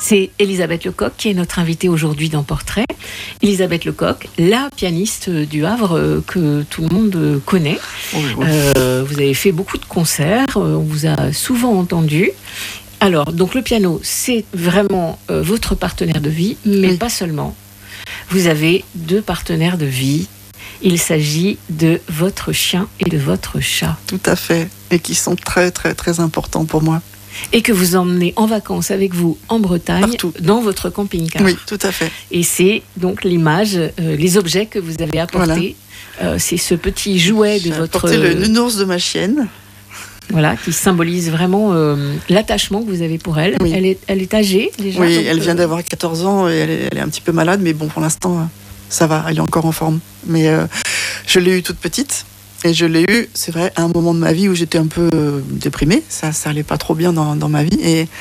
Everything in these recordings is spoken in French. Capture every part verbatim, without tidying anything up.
C'est Elisabeth Lecoq qui est notre invitée aujourd'hui dans Portrait. Elisabeth Lecoq, la pianiste du Havre que tout le monde connaît. Oui, oui. Euh, vous avez fait beaucoup de concerts, on vous a souvent entendu. Alors, donc le piano, c'est vraiment euh, votre partenaire de vie, mais oui. pas seulement. Vous avez deux partenaires de vie. Il s'agit de votre chien et de votre chat. Tout à fait, et qui sont très très très importants pour moi. Et que vous emmenez en vacances avec vous en Bretagne, partout, dans votre camping-car. Oui, tout à fait. Et c'est donc l'image, euh, les objets que vous avez apportés. Voilà. Euh, c'est ce petit jouet de J'ai votre... apporté le nounours de ma chienne. Voilà, qui symbolise vraiment euh, l'attachement que vous avez pour elle. Oui. Elle est, elle est âgée déjà. Oui, donc, elle vient euh... d'avoir quatorze ans et elle est, elle est un petit peu malade, mais bon, pour l'instant, ça va, elle est encore en forme. Mais euh, je l'ai eue toute petite. Et je l'ai eu, c'est vrai, à un moment de ma vie où j'étais un peu euh, déprimée. Ça, ça allait pas trop bien dans, dans ma vie. Et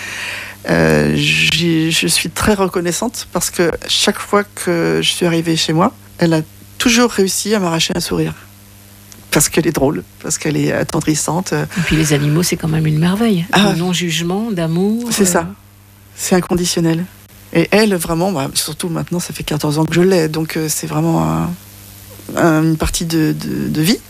euh, je suis très reconnaissante parce que chaque fois que je suis arrivée chez moi, elle a toujours réussi à m'arracher un sourire. Parce qu'elle est drôle, parce qu'elle est attendrissante. Et puis les animaux, c'est quand même une merveille. Ah, de non-jugement, d'amour. C'est euh... ça. C'est inconditionnel. Et elle, vraiment, bah, surtout maintenant, ça fait quatorze ans que je l'ai. Donc euh, c'est vraiment un, un, une partie de, de, de vie.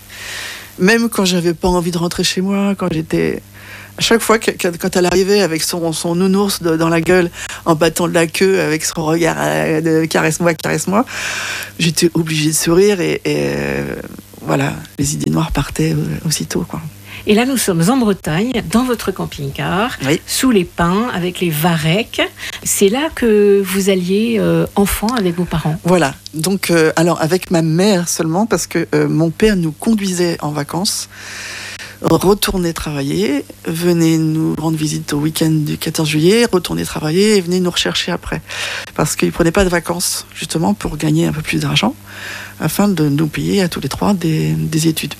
Même quand j'avais pas envie de rentrer chez moi, quand j'étais... À chaque fois, que, quand elle arrivait avec son, son nounours de, dans la gueule, en battant de la queue, avec son regard euh, de « caresse-moi, caresse-moi », j'étais obligée de sourire et, et euh, voilà, les idées noires partaient aussitôt, quoi. Et là, nous sommes en Bretagne, dans votre camping-car, oui. sous les pins, avec les varechs. C'est là que vous alliez euh, enfant avec vos parents. Voilà. Donc, euh, alors avec ma mère seulement, parce que euh, mon père nous conduisait en vacances, retournait travailler, venait nous rendre visite au week-end du quatorze juillet, retournait travailler et venait nous rechercher après. Parce qu'il ne prenait pas de vacances, justement, pour gagner un peu plus d'argent, afin de nous payer à tous les trois des, des études.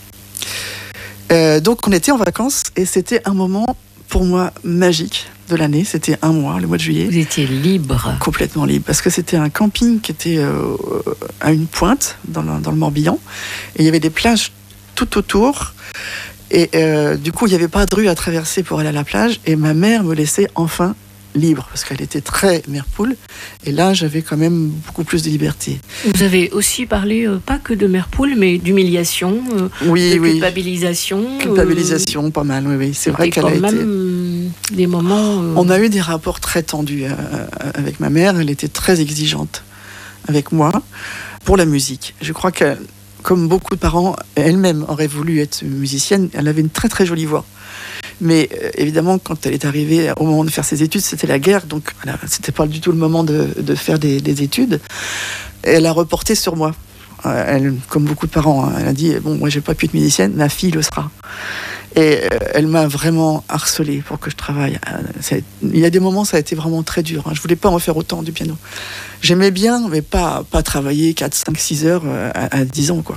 Euh, donc on était en vacances et c'était un moment pour moi magique de l'année. C'était un mois, le mois de juillet. Vous étiez libre. Complètement libre, parce que c'était un camping qui était euh, à une pointe dans le, dans le Morbihan et il y avait des plages tout autour et euh, du coup il n'y avait pas de rue à traverser pour aller à la plage et ma mère me laissait enfin libre, parce qu'elle était très mère poule, et là j'avais quand même beaucoup plus de liberté. Vous avez aussi parlé, euh, pas que de mère poule, mais d'humiliation, euh, oui, de oui. culpabilisation. Culpabilisation, euh, pas mal, oui, oui. C'est vrai qu'elle a été... même des moments... Euh... On a eu des rapports très tendus euh, avec ma mère, elle était très exigeante avec moi, pour la musique. Je crois que, comme beaucoup de parents, elle-même aurait voulu être musicienne, elle avait une très très jolie voix. Mais euh, évidemment, quand elle est arrivée au moment de faire ses études, c'était la guerre, donc voilà, c'était pas du tout le moment de, de faire des, des études. Elle a reporté sur moi. Euh, elle, comme beaucoup de parents, hein, elle a dit bon, moi j'ai pas pu être musicienne, ma fille le sera. Et euh, elle m'a vraiment harcelée pour que je travaille. Euh, ça a, il y a des moments, ça a été vraiment très dur. Hein. Je voulais pas en faire autant du piano. J'aimais bien, mais pas pas travailler quatre, cinq, six heures euh, à, à dix ans, quoi.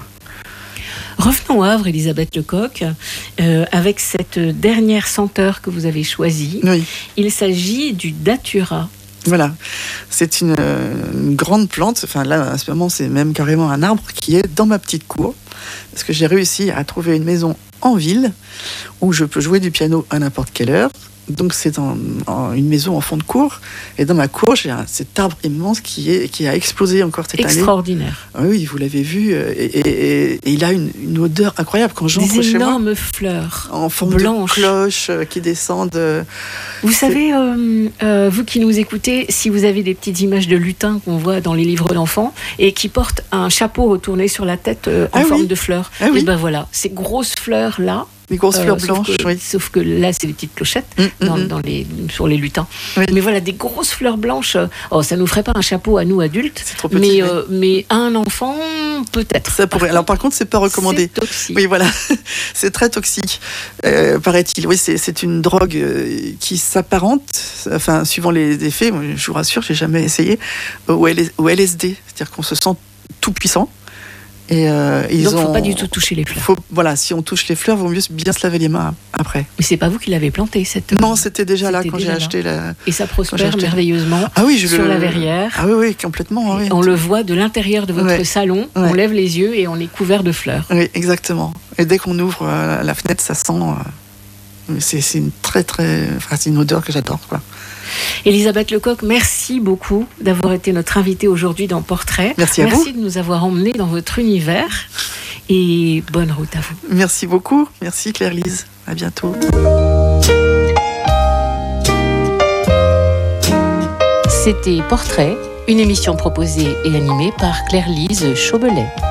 Revenons au Havre, Elisabeth Lecoq, euh, avec cette dernière senteur que vous avez choisie. Oui. Il s'agit du datura. Voilà, c'est une, une grande plante, enfin là, à ce moment, c'est même carrément un arbre qui est dans ma petite cour, parce que j'ai réussi à trouver une maison en ville où je peux jouer du piano à n'importe quelle heure. Donc c'est en, en, une maison en fond de cour, et dans ma cour j'ai un, cet arbre immense qui, est, qui a explosé encore cette année. Extraordinaire. Oui, vous l'avez vu, et, et, et, et il a une, une odeur incroyable quand j'entre chez moi. Des énormes fleurs en forme blanches. de cloches qui descendent. Vous c'est... savez, euh, euh, vous qui nous écoutez, si vous avez des petites images de lutins qu'on voit dans les livres d'enfants et qui portent un chapeau retourné sur la tête euh, en ah forme oui. de fleurs, ah oui. et ben voilà, ces grosses fleurs là. Des grosses fleurs euh, blanches, sauf que, oui. Sauf que là, c'est des petites clochettes mmh, dans, mmh. dans les, sur les lutins. Oui. Mais voilà, des grosses fleurs blanches. Oh, ça ne nous ferait pas un chapeau à nous, adultes. C'est trop petit. Mais, euh, mais à un enfant, peut-être. Ça pourrait. Par Alors, par contre, c'est pas recommandé. C'est toxique. Oui, voilà. C'est très toxique, euh, paraît-il. Oui, c'est, c'est une drogue euh, qui s'apparente, enfin, suivant les effets, je vous rassure, j'ai jamais essayé, au, L- au L S D. C'est-à-dire qu'on se sent tout puissant. Et euh, ils Donc, il ne faut ont... pas du tout toucher les fleurs. Faut... Voilà, si on touche les fleurs, il vaut mieux bien se laver les mains après. Mais c'est pas vous qui l'avez planté, cette... Non, c'était déjà c'était là quand j'ai là. acheté la... Et ça prospère merveilleusement ah oui, je sur le... la verrière. Ah oui, oui, complètement. Oui. On le voit de l'intérieur de votre ouais. salon, ouais. On lève les yeux et on est couvert de fleurs. Oui, exactement. Et dès qu'on ouvre euh, la fenêtre, ça sent... Euh... C'est, c'est une très, très... Enfin, c'est une odeur que j'adore, quoi. Elisabeth Lecoq, merci beaucoup d'avoir été notre invitée aujourd'hui dans Portrait. Merci à merci vous. Merci de nous avoir emmenés dans votre univers et bonne route à vous. Merci beaucoup. Merci Claire-Lise. À bientôt. C'était Portrait, une émission proposée et animée par Claire-Lise Chaubelet.